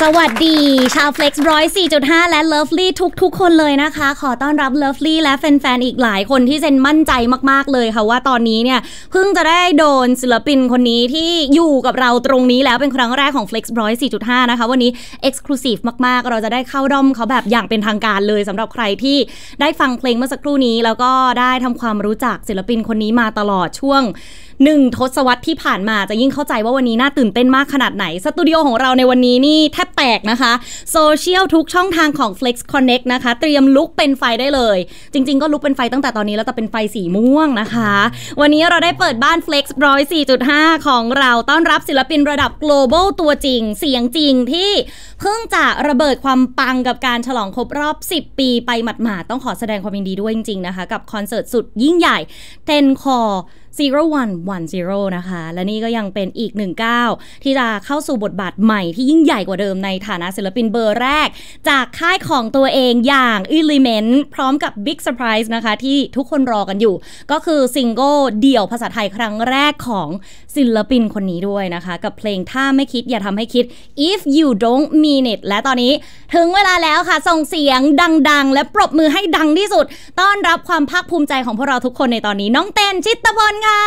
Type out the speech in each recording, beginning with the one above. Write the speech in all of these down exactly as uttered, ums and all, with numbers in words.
สวัสดีชาว Flex หนึ่งร้อยสี่จุดห้า และ Lovely ทุกทุกคนเลยนะคะขอต้อนรับ Lovely และแฟนๆอีกหลายคนที่เซนมั่นใจมากๆเลยค่ะว่าตอนนี้เนี่ยเพิ่งจะได้โดนศิลปินคนนี้ที่อยู่กับเราตรงนี้แล้วเป็นครั้งแรกของ Flex หนึ่งร้อยสี่จุดห้า นะคะวันนี้ Exclusive มากๆเราจะได้เข้าด้อมเขาแบบอย่างเป็นทางการเลยสำหรับใครที่ได้ฟังเพลงเมื่อสักครู่นี้แล้วก็ได้ทำความรู้จักศิลปินคนนี้มาตลอดช่วงหนึ่งทศวรรษที่ผ่านมาจะยิ่งเข้าใจว่าวันนี้น่าตื่นเต้นมากขนาดไหนสตูดิโอของเราในวันนี้นี่แทบแตกนะคะโซเชียลทุกช่องทางของ Flex Connect นะคะเตรียมลุกเป็นไฟได้เลยจริงๆก็ลุกเป็นไฟตั้งแต่ตอนนี้แล้วแต่เป็นไฟสีม่วงนะคะวันนี้เราได้เปิดบ้าน Flex หนึ่งร้อยสี่จุดห้า ของเราต้อนรับศิลปินระดับ global ตัวจริงเสียงจริงที่เพิ่งจะระเบิดความปังกับการฉลองครบรอบสิบปีไปหมาดๆต้องขอแสดงความยินดีด้วยจริงๆนะคะกับคอนเสิร์ตสุดยิ่งใหญ่ Ten Coreศูนย์ หนึ่ง หนึ่ง ศูนย์ นะคะและนี่ก็ยังเป็นอีกหนึ่งก้าวที่จะเข้าสู่บทบาทใหม่ที่ยิ่งใหญ่กว่าเดิมในฐานะศิลปินเบอร์แรกจากค่ายของตัวเองอย่าง Element พร้อมกับ Big Surprise นะคะที่ทุกคนรอกันอยู่ก็คือซิงเกิลเดี่ยวภาษาไทยครั้งแรกของศิลปินคนนี้ด้วยนะคะกับเพลงถ้าไม่คิดอย่าทำให้คิด If You Don't Mean It และตอนนี้ถึงเวลาแล้วค่ะส่งเสียงดังๆและปรบมือให้ดังที่สุดต้อนรับความภาคภูมิใจของพวกเราทุกคนในตอนนี้น้องเต้นชิตพลค่ะ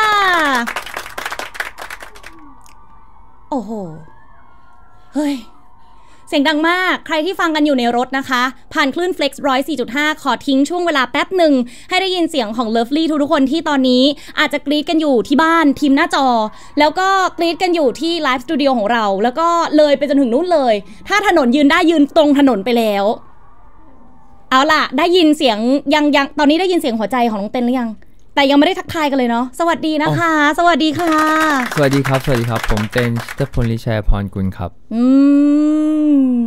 โอ้โหเฮ้ยเสียงดังมากใครที่ฟังกันอยู่ในรถนะคะผ่านคลื่น Flex หนึ่งร้อยสี่จุดห้า ขอทิ้งช่วงเวลาแป๊บหนึ่งให้ได้ยินเสียงของ Lovely ทุกๆคนที่ตอนนี้อาจจะกรี๊ดกันอยู่ที่บ้านทีมหน้าจอแล้วก็กรี๊ดกันอยู่ที่ไลฟ์สตูดิโอของเราแล้วก็เลยไปจนถึงนู่นเลยถ้าถนนยืนได้ยืนตรงถนนไปแล้วเอาล่ะได้ยินเสียงยังยังตอนนี้ได้ยินเสียงหัวใจของน้องเต้นหรือยังแต่ยังไม่ได้ทักทายกันเลยเนาะสวัสดีนะคะสวัสดีค่ะสวัสดีครับสวัสดีครับผมเป็นชิตพล ลิชัยพรกุลครับอืม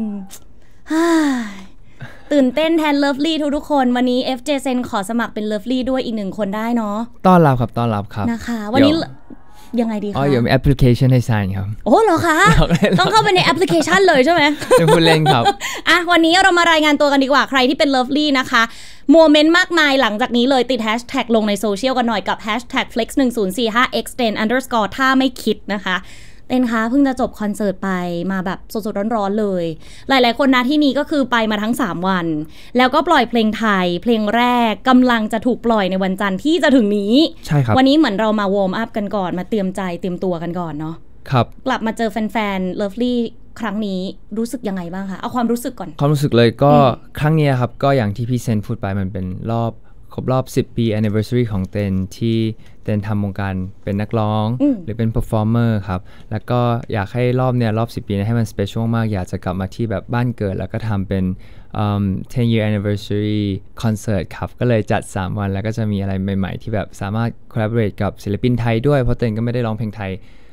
ตื่นเต้นแทน Lovely ทุกๆคนวันนี้ เอฟ เจ Sen ขอสมัครเป็น Lovely ด้วยอีกหนึ่งคนได้เนาะต้อนรับครับต้อนรับครับนะคะวันนี้ยังไงดีคะอ๋อเดี๋ยวมีแอปพลิเคชันให้ sign ครับโอ้เหรอคะต้องเข้าไปในแอปพลิเคชันเลยใช่ไหมเป็นผู้เล่นครับอ่ะวันนี้เรามารายงานตัวกันดีกว่าใครที่เป็น Lovely นะคะโมเมนต์มากมายหลังจากนี้เลยติดแฮชแท็กลงในโซเชียลกันหน่อยกับแฮชแท็ก flex หนึ่งศูนย์สี่ห้า extend underscore ถ้าไม่คิดนะคะเต้นคะเพิ่งจะจบคอนเสิร์ตไปมาแบบสดๆร้อนๆเลยหลายๆคนนะที่นี้ก็คือไปมาทั้งสามวันแล้วก็ปล่อยเพลงไทยเพลงแรกกำลังจะถูกปล่อยในวันจันทร์ที่จะถึงนี้ใช่ครับวันนี้เหมือนเรามาวอร์มอัพกันก่อนมาเตรียมใจเตรียมตัวกันก่อนเนาะครับกลับมาเจอแฟนๆ Lovely ครั้งนี้รู้สึกยังไงบ้างคะเอาความรู้สึกก่อนความรู้สึกเลยก็ครั้งนี้ครับก็อย่างที่พี่เซนพูดไปมันเป็นรอบครบรอบสิบปี anniversary ของเต้นที่เต้นทำวงการเป็นนักร้องหรือเป็น performer ครับแล้วก็อยากให้รอบเนี่ยรอบสิบปีให้มัน special มากอยากจะกลับมาที่แบบบ้านเกิดแล้วก็ทำเป็น um, ten year anniversary concert ครับก็เลยจัดสามวันแล้วก็จะมีอะไรใหม่ๆที่แบบสามารถ collaborate กับศิลปินไทยด้วยเพราะเต้นก็ไม่ได้ร้องเพลงไทย